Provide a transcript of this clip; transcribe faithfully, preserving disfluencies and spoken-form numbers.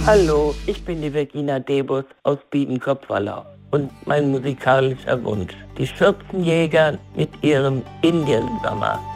Hallo, ich bin die Vergina Debus aus Biedenkopf-Wallau und mein musikalischer Wunsch. Die Schürzenjäger mit ihrem Indiensommer.